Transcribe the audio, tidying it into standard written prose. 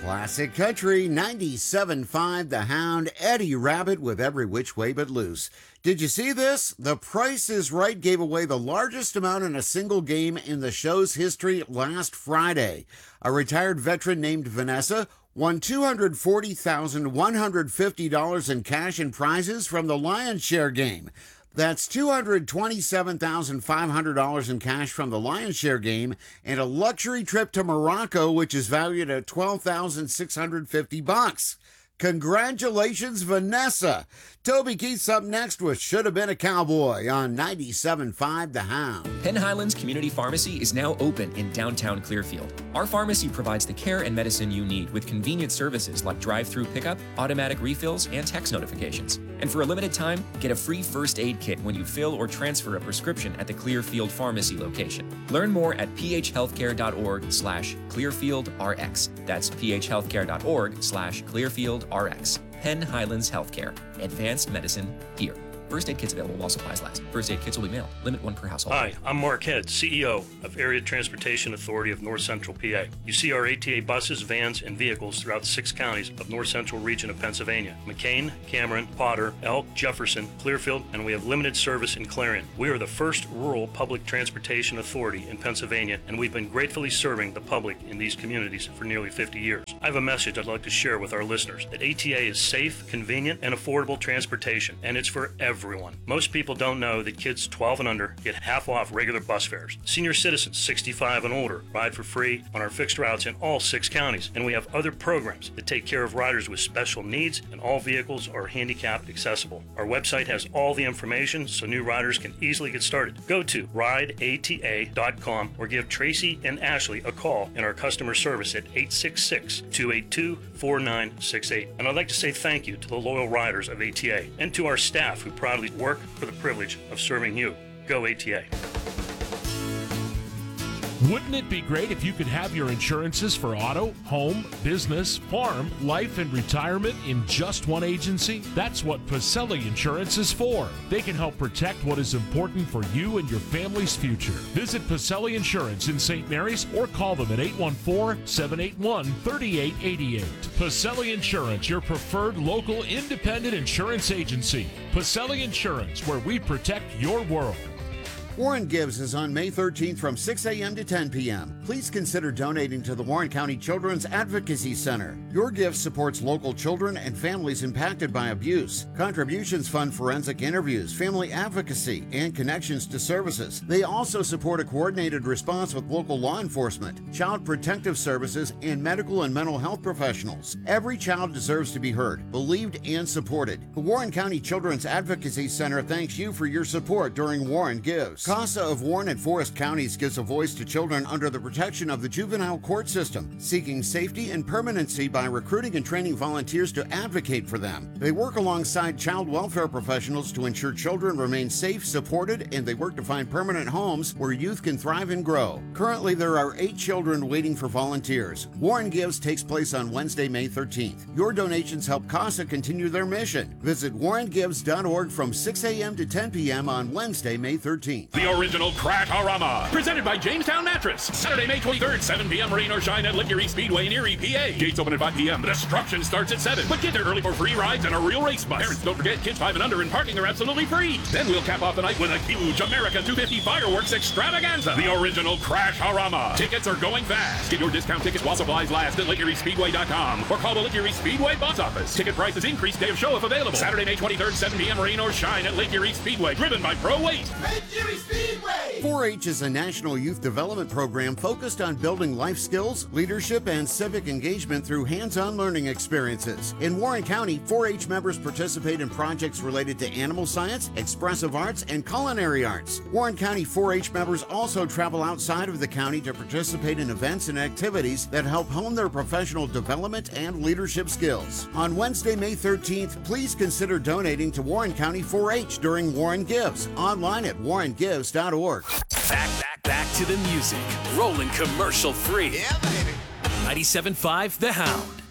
Classic Country 97.5 The Hound, Eddie Rabbitt with Every Which Way But Loose. Did you see this? The Price is Right gave away the largest amount in a single game in the show's history last Friday. A retired veteran named Vanessa won $240,150 in cash and prizes from the Lion's Share game. That's $227,500 in cash from the Lion's Share game and a luxury trip to Morocco, which is valued at $12,650. Congratulations, Vanessa. Toby Keith's up next with Should Have Been a Cowboy on 97.5 The Hound. Penn Highlands Community Pharmacy is now open in downtown Clearfield. Our pharmacy provides the care and medicine you need with convenient services like drive-through pickup, automatic refills, and text notifications. And for a limited time, get a free first aid kit when you fill or transfer a prescription at the Clearfield Pharmacy location. Learn more at phhealthcare.org/ClearfieldRx. That's phhealthcare.org/ClearfieldRx. Penn Highlands Healthcare. Advanced medicine here. First aid kits available while supplies last. First aid kits will be mailed. Limit one per household. Hi, I'm Mark Head, CEO of Area Transportation Authority of North Central PA. You see our ATA buses, vans, and vehicles throughout the 6 counties of North Central region of Pennsylvania: McCain, Cameron, Potter, Elk, Jefferson, Clearfield, and we have limited service in Clarion. We are the first rural public transportation authority in Pennsylvania, and we've been gratefully serving the public in these communities for nearly 50 years. I have a message I'd like to share with our listeners, that ATA is safe, convenient, and affordable transportation, and it's for everyone. Most people don't know that kids 12 and under get half off regular bus fares. Senior citizens 65 and older ride for free on our fixed routes in all 6 counties, and we have other programs that take care of riders with special needs, and all vehicles are handicap accessible. Our website has all the information so new riders can easily get started. Go to rideata.com or give Tracy and Ashley a call in our customer service at 866-282-4968. And I'd like to say thank you to the loyal riders of ATA and to our staff who proudly work for the privilege of serving you. Go ATA. Wouldn't it be great if you could have your insurances for auto, home, business, farm, life, and retirement in just one agency? That's what Pacelli Insurance is for. They can help protect what is important for you and your family's future. Visit Pacelli Insurance in St. Mary's or call them at 814-781-3888. Pacelli Insurance, your preferred local independent insurance agency. Pacelli Insurance, where we protect your world. Warren Gives is on May 13th from 6 a.m. to 10 p.m. Please consider donating to the Warren County Children's Advocacy Center. Your gift supports local children and families impacted by abuse. Contributions fund forensic interviews, family advocacy, and connections to services. They also support a coordinated response with local law enforcement, child protective services, and medical and mental health professionals. Every child deserves to be heard, believed, and supported. The Warren County Children's Advocacy Center thanks you for your support during Warren Gives. CASA of Warren and Forest Counties gives a voice to children under the protection of the juvenile court system, seeking safety and permanency by recruiting and training volunteers to advocate for them. They work alongside child welfare professionals to ensure children remain safe, supported, and they work to find permanent homes where youth can thrive and grow. Currently, there are 8 children waiting for volunteers. Warren Gives takes place on Wednesday, May 13th. Your donations help CASA continue their mission. Visit warrengives.org from 6 a.m. to 10 p.m. on Wednesday, May 13th. The original Crack-A-Rama, presented by Jamestown Mattress. Saturday, May 23rd, 7 p.m. Rain or shine at Lake Erie Speedway in Erie, PA. Gates open at 5 p.m. The destruction starts at 7. But get there early for free rides and a real race bus. Parents, don't forget, kids 5 and under and parking are absolutely free. Then we'll cap off the night with a huge America 250 fireworks extravaganza. The original Crash-A-Rama. Tickets are going fast. Get your discount tickets while supplies last at LakeErieSpeedway.com or call the Lake Erie Speedway box office. Ticket prices increase day of show if available. Saturday, May 23rd, 7 p.m. Rain or shine at Lake Erie Speedway, driven by Pro Waste. Lake Erie Speedway! 4-H is a national youth development program focused on building life skills, leadership, and civic engagement through hands-on learning experiences. In Warren County, 4-H members participate in projects related to animal science, expressive arts, and culinary arts. Warren County 4-H members also travel outside of the county to participate in events and activities that help hone their professional development and leadership skills. On Wednesday, May 13th, please consider donating to Warren County 4-H during Warren Gives, online at warrengives.org. Back to the music. Rolling commercial free. Yeah, baby. 97.5 The Hound.